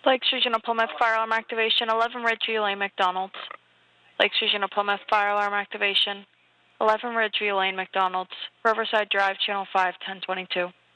Lakes Regional Plymouth Fire Alarm Activation, 11 Ridgeview Lane, McDonald's. Lakes Regional Plymouth Fire Alarm Activation, 11 Ridgeview Lane, McDonald's. Riverside Drive, Channel 5, 1022.